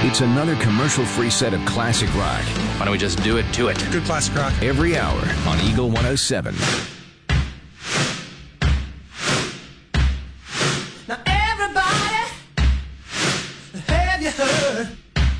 It's another commercial-free set of classic rock. Why don't we just do it to it? Good classic rock. Every hour on Eagle 107. Now everybody, have you heard?